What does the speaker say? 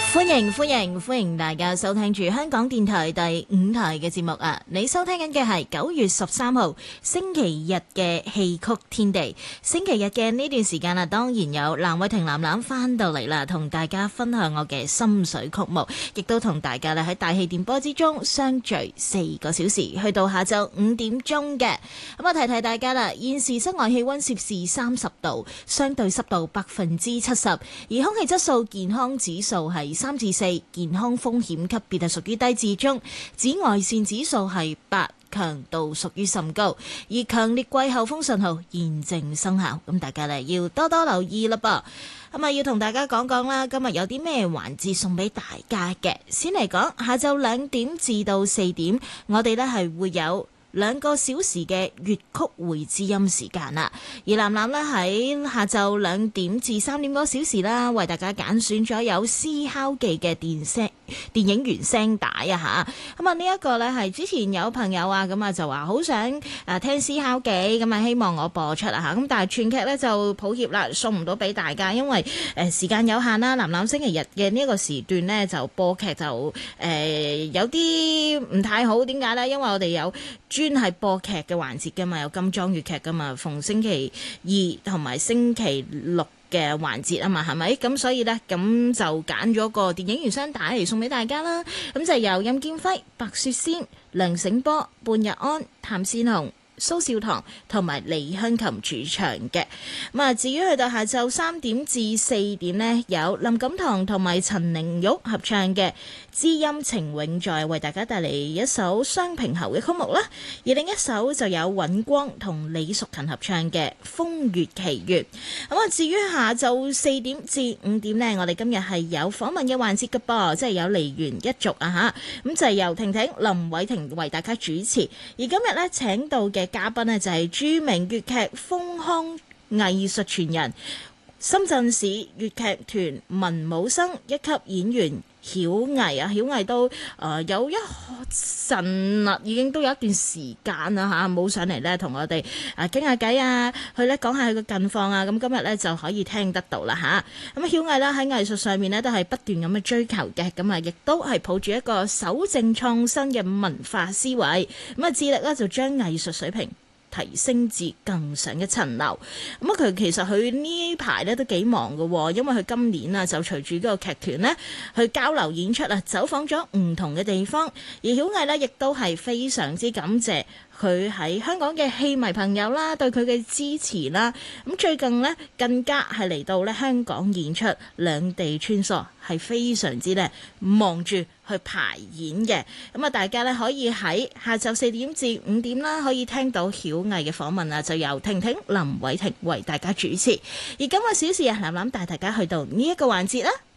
歡迎大家收聽住香港電台第5台嘅節目啊！你收聽緊嘅係9月13號星期日嘅戲曲天地。星期日嘅呢段時間啊，當然有藍偉霆藍藍翻到嚟啦，同大家分享我嘅心水曲目，亦都同大家咧喺大氣電波之中相聚4個小時，去到下晝5點鐘嘅。咁啊，提提大家啦，現時室外氣溫攝氏30度，相對濕度70%，而空氣質素健康指數係3至4，健康風險級別係屬於低至中，紫外線指數係8，強度屬於甚高，而強烈季候風信號現正生效，咁大家咧要多多留意啦噃。咁啊，要同大家講講啦，今日有啲咩環節送俾大家嘅。先嚟講，下晝2點至到4點，我哋咧係會有2個小時嘅粵曲會知音時間啦，而藍藍咧喺下晝2點至3點嗰小時啦，為大家揀選咗有《思考記》嘅電影原聲帶啊吓，咁啊呢一個咧係之前有朋友啊咁啊就話好想聽《思考記》，咁啊希望我播出啊吓，咁但係全劇咧就抱歉啦，送唔到俾大家，因為時間有限啦。藍藍星期日嘅呢一個時段咧就播劇就有啲唔太好，點解咧？因為我哋有專係播劇嘅環節噶嘛，有金裝粵劇噶嘛，逢星期2同埋星期6嘅環節啊嘛，係咪？咁所以呢，咁就揀咗個電影原聲帶嚟送俾大家啦。咁就由任劍輝、白雪仙、梁醒波、半日安、譚善紅、蘇少棠同埋李香琴主唱嘅。咁啊，至於去到下晝3點至4點呢，有林錦棠同埋陳玲玉合唱嘅《知音情永在》，為大家帶嚟一首雙平喉嘅曲目啦。而另一首就有尹光同李淑琴合唱嘅《風月奇緣》。咁啊，至於下晝4點至5點呢，我哋今日係有訪問嘅環節嘅噃，即係有梨園一族啊吓，咁就係由婷婷、林偉霆為大家主持。而今日呢，請到嘅嘉賓呢，就係著名粵劇風腔藝術傳人、深圳市粵劇團文武生一級演員曉藝啊，曉藝都有一陣啦，已經都有一段時間啦吓，冇上嚟咧同我哋傾下偈啊，去咧講下佢嘅近況啊，咁今日咧就可以聽得到啦吓。咁曉藝啦喺藝術上面咧都係不斷咁嘅追求嘅，咁啊亦都係抱住一個守正創新嘅文化思維，咁啊致力咧就將藝術水平提升至更上一層樓。咁啊，佢其實佢呢排咧都幾忙嘅，因為佢今年啊就隨住呢個劇團呢去交流演出啊，走訪咗唔同嘅地方。而曉藝呢亦都係非常之感謝佢喺香港嘅戲迷朋友啦，對佢嘅支持啦。咁最近呢，更加係嚟到咧香港演出，兩地穿梭，係非常之咧忙住去排演嘅。咁啊，大家咧可以喺下晝4點至5點啦，可以聽到曉藝嘅訪問啊，就由婷婷、林偉霆為大家主持。而今個小時啊，藍藍帶大家去到呢一個環節啦。